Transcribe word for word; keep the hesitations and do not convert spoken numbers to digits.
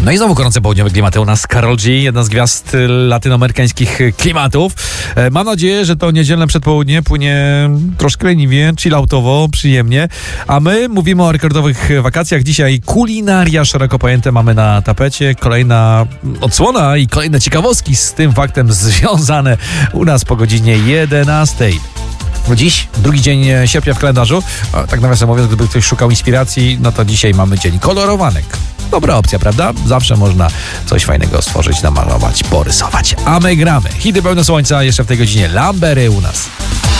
No i znowu gorące południowe klimaty u nas. Karol G, jedna z gwiazd latynoamerykańskich klimatów. Mam nadzieję, że to niedzielne przedpołudnie płynie troszkę leniwie, chilloutowo, przyjemnie. A my mówimy o rekordowych wakacjach. Dzisiaj kulinaria szeroko pojęte mamy na tapecie. Kolejna odsłona i kolejne ciekawostki z tym faktem związane u nas po godzinie jedenastej. Dziś, drugi dzień sierpnia w kalendarzu. O, tak nawiasem mówiąc, gdyby ktoś szukał inspiracji, no to dzisiaj mamy dzień kolorowanek. Dobra opcja, prawda? Zawsze można coś fajnego stworzyć, namalować, porysować. A my gramy. Hity pełne słońca, jeszcze w tej godzinie Lambery u nas.